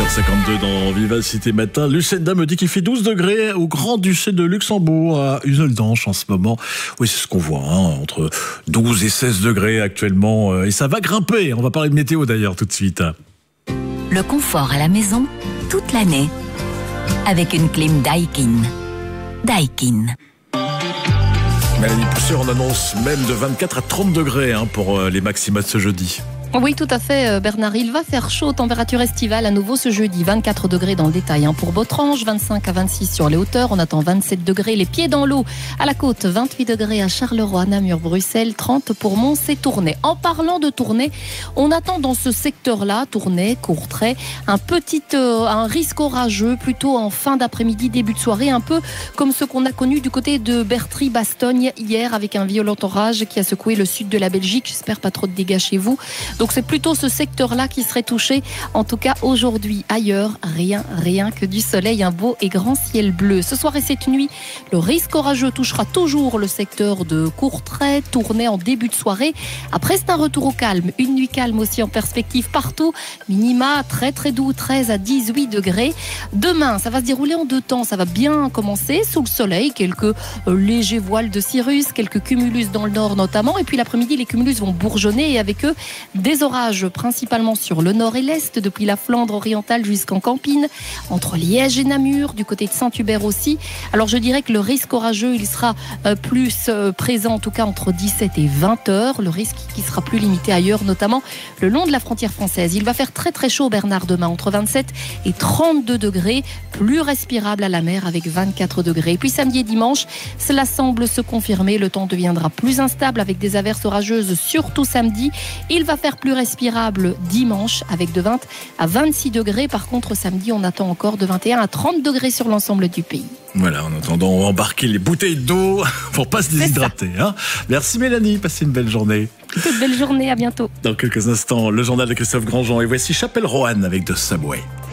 7h52 dans Vivacité Matin. Lucenda me dit qu'il fait 12 degrés au Grand-Duché de Luxembourg, à Useldange en ce moment. Oui, c'est ce qu'on voit, entre 12 et 16 degrés actuellement. Et ça va grimper. On va parler de météo d'ailleurs tout de suite. Le confort à la maison, toute l'année. Avec une clim Daikin. Daikin. Mélanie Pousseur, on annonce même de 24 à 30 degrés pour les maxima de ce jeudi. Oui, tout à fait, Bernard. Il va faire chaud, température estivale à nouveau ce jeudi. 24 degrés dans le détail pour Botrange, 25 à 26 sur les hauteurs. On attend 27 degrés, les pieds dans l'eau à la côte. 28 degrés à Charleroi, Namur, Bruxelles. 30 pour Mons et Tournai. En parlant de Tournai, on attend dans ce secteur-là, Tournai, Courtrai, un risque orageux plutôt en fin d'après-midi, début de soirée, un peu comme ce qu'on a connu du côté de Bertry-Bastogne hier avec un violent orage qui a secoué le sud de la Belgique. J'espère pas trop de dégâts chez vous. Donc c'est plutôt ce secteur-là qui serait touché. En tout cas, aujourd'hui, ailleurs, rien que du soleil, un beau et grand ciel bleu. Ce soir et cette nuit, le risque orageux touchera toujours le secteur de Courtrai, Tournai en début de soirée. Après, c'est un retour au calme. Une nuit calme aussi en perspective partout. Minima très très doux, 13 à 18 degrés. Demain, ça va se dérouler en deux temps. Ça va bien commencer sous le soleil. Quelques légers voiles de cirrus, quelques cumulus dans le nord notamment. Et puis l'après-midi, les cumulus vont bourgeonner et avec eux, des orages principalement sur le nord et l'est, depuis la Flandre orientale jusqu'en Campine, entre Liège et Namur, du côté de Saint-Hubert aussi. Alors je dirais que le risque orageux, il sera plus présent en tout cas entre 17 et 20 heures. Le risque qui sera plus limité ailleurs, notamment le long de la frontière française. Il va faire très très chaud, Bernard, demain, entre 27 et 32 degrés, plus respirable à la mer avec 24 degrés. Et puis samedi et dimanche, cela semble se confirmer. Le temps deviendra plus instable avec des averses orageuses, surtout samedi. Il va faire plus respirable dimanche avec de 20 à 26 degrés. Par contre, samedi, on attend encore de 21 à 30 degrés sur l'ensemble du pays. Voilà, en attendant, on va embarquer les bouteilles d'eau pour pas se déshydrater. Merci Mélanie, passez une belle journée. Toute belle journée, à bientôt. Dans quelques instants, le journal de Christophe Grandjean. Et voici Chapelle Roanne avec The Subway.